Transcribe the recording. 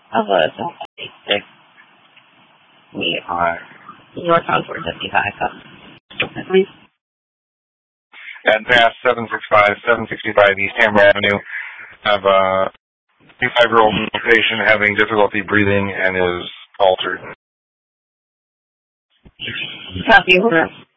Hello, it's 56. We are northbound towards 55. Please. At pass 765 East Hammer Avenue, have a 25-year-old patient having difficulty breathing and is altered. Copy, over.